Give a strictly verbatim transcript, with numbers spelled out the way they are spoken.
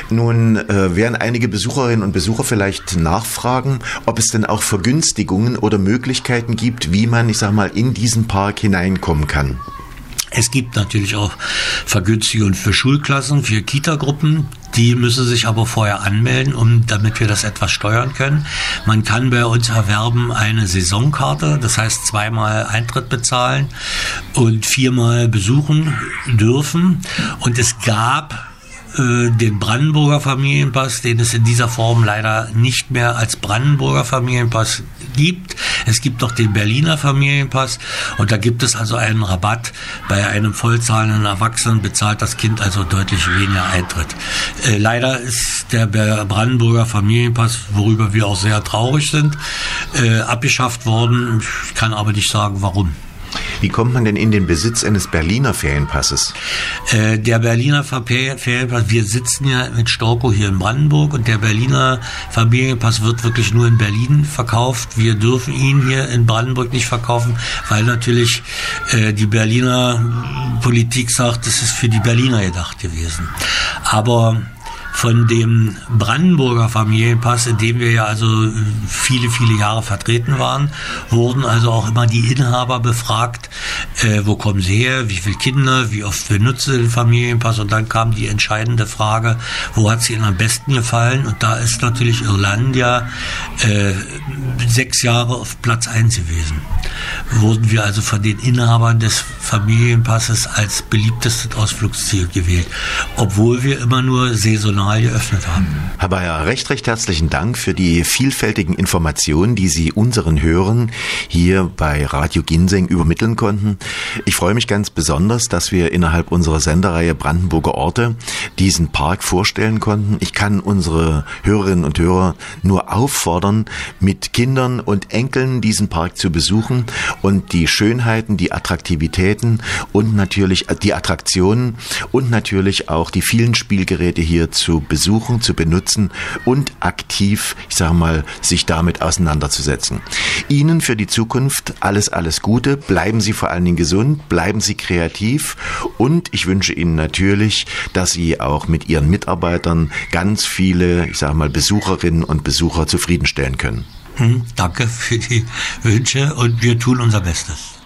Nun äh, werden einige Besucherinnen und Besucher vielleicht nachfragen, ob es denn auch Vergünstigungen oder Möglichkeiten gibt, wie man, ich sag mal, in diesen Park hineinkommen kann. Es gibt natürlich auch Vergünstigungen für Schulklassen, für Kitagruppen. Die müssen sich aber vorher anmelden, um, damit wir das etwas steuern können. Man kann bei uns erwerben eine Saisonkarte, das heißt zweimal Eintritt bezahlen und viermal besuchen dürfen. Und es gab den Brandenburger Familienpass, den es in dieser Form leider nicht mehr als Brandenburger Familienpass gibt. Es gibt noch den Berliner Familienpass und da gibt es also einen Rabatt. Bei einem vollzahlenden Erwachsenen bezahlt das Kind also deutlich weniger Eintritt. Äh, leider ist der Brandenburger Familienpass, worüber wir auch sehr traurig sind, äh, abgeschafft worden. Ich kann aber nicht sagen, warum. Wie kommt man denn in den Besitz eines Berliner Ferienpasses? Äh, der Berliner Ferienpass, wir sitzen ja mit Storkow hier in Brandenburg und der Berliner Familienpass wird wirklich nur in Berlin verkauft. Wir dürfen ihn hier in Brandenburg nicht verkaufen, weil natürlich äh, die Berliner Politik sagt, das ist für die Berliner gedacht gewesen. Aber von dem Brandenburger Familienpass, in dem wir ja also viele, viele Jahre vertreten waren, wurden also auch immer die Inhaber befragt, äh, wo kommen sie her, wie viele Kinder, wie oft benutzen sie den Familienpass, und dann kam die entscheidende Frage, wo hat es ihnen am besten gefallen, und da ist natürlich Irlandia äh, sechs Jahre auf Platz eins gewesen. Wurden wir also von den Inhabern des Familienpasses als beliebtestes Ausflugsziel gewählt, obwohl wir immer nur saisonal geöffnet haben. Herr Bayer, recht, recht herzlichen Dank für die vielfältigen Informationen, die Sie unseren Hörern hier bei Radio Ginseng übermitteln konnten. Ich freue mich ganz besonders, dass wir innerhalb unserer Sendereihe Brandenburger Orte diesen Park vorstellen konnten. Ich kann unsere Hörerinnen und Hörer nur auffordern, mit Kindern und Enkeln diesen Park zu besuchen und die Schönheiten, die Attraktivitäten und natürlich die Attraktionen und natürlich auch die vielen Spielgeräte hier zu besuchen, zu benutzen und aktiv, ich sage mal, sich damit auseinanderzusetzen. Ihnen für die Zukunft alles, alles Gute. Bleiben Sie vor allen Dingen gesund, bleiben Sie kreativ, und ich wünsche Ihnen natürlich, dass Sie auch mit Ihren Mitarbeitern ganz viele, ich sage mal, Besucherinnen und Besucher zufriedenstellen können. Danke für die Wünsche und wir tun unser Bestes.